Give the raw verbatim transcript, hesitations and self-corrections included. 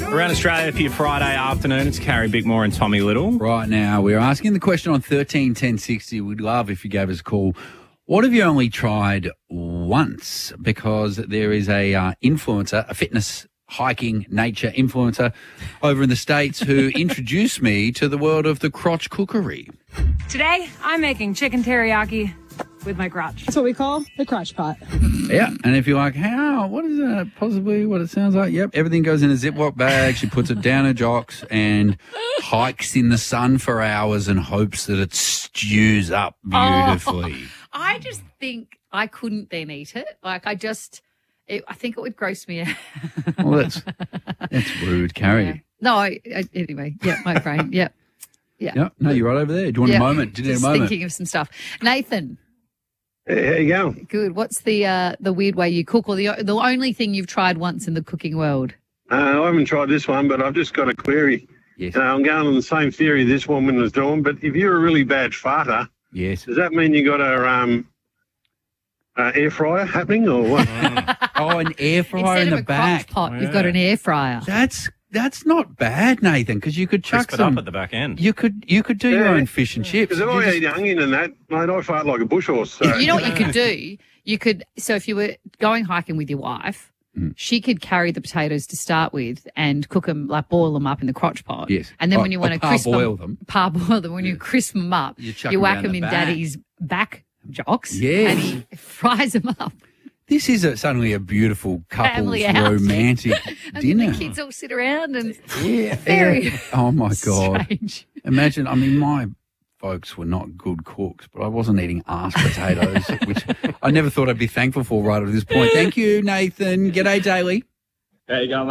Around Australia for your Friday afternoon, it's Carrie Bickmore and Tommy Little. Right now, we're asking the question on thirteen ten sixty. We'd love if you gave us a call. What have you only tried once? Because there is a uh, influencer, a fitness, hiking, nature influencer over in the States who introduced me to the world of the crotch cookery. Today, I'm making chicken teriyaki with my crotch. That's what we call the crotch pot. Yeah, and if you're like, how, what is that possibly what it sounds like? Yep, everything goes in a Ziploc bag. She puts it down her jocks and hikes in the sun for hours and hopes that it stews up beautifully. Oh, I just think I couldn't then eat it. Like, I just, it, I think it would gross me out. Well, that's, that's rude, Carrie. Yeah. No, I, I, anyway, yeah, my brain, yeah. Yeah. Yeah, no, you're right over there. Do you want yeah. a moment? Did you need a Just moment? thinking of some stuff. Nathan. Hey, how you going? Good. What's the uh, the weird way you cook, or the the only thing you've tried once in the cooking world? Uh, I haven't tried this one, but I've just got a query. Yes. Uh, I'm going on the same theory this woman was doing, but if you're a really bad farter, Yes. does that mean you got a um, uh, air fryer happening or what? Oh, an air fryer Instead in of the a back. crock pot, you've got an air fryer. That's that's not bad, Nathan, because you could chuck Crisp it some. up at the back end. You could you could do your Yeah. own fish and chips. Because if You I just- eat onion and that, mate, I fart like a bush horse. So. You know what you could do? You could, so if you were going hiking with your wife, Mm. she could carry the potatoes to start with and cook them, like boil them up in the crotch pot. Yes. And then Oh, when you want or to crisp parboil them. parboil them, when you crisp them up, You you, chuck 'em whack down them the in back. daddy's back jocks. Yes. And he fries them up. This is a, suddenly a beautiful couple's Family outing. romantic And dinner. then the kids all sit around and Yeah, very yeah. Oh my god! strange. Imagine. I mean, my folks were not good cooks, but I wasn't eating ass potatoes, which I never thought I'd be thankful for right at this point. Thank you, Nathan. G'day, Daly. How you going,